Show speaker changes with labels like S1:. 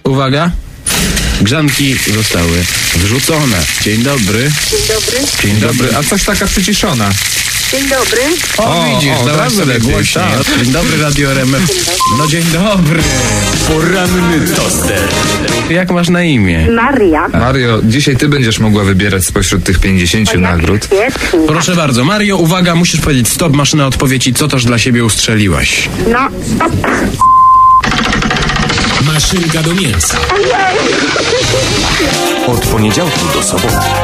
S1: Uwaga. Grzanki zostały wrzucone. Dzień dobry.
S2: Dzień dobry.
S1: Dzień dobry. A coś taka przyciszona.
S2: Dzień dobry.
S1: O widzisz,
S3: teraz sobie głośniej.
S1: Dzień dobry, Radio RMF. No dzień dobry.
S4: Poranny toster.
S1: Jak masz na imię?
S2: Maria.
S3: Mario, dzisiaj ty będziesz mogła wybierać spośród tych 50 nagród.
S2: Świetnie.
S1: Proszę bardzo, Mario, uwaga, musisz powiedzieć stop, maszyna odpowiedzi, co też dla siebie ustrzeliłaś.
S2: No, stop.
S4: Maszynka do mięsa. Od poniedziałku do soboty.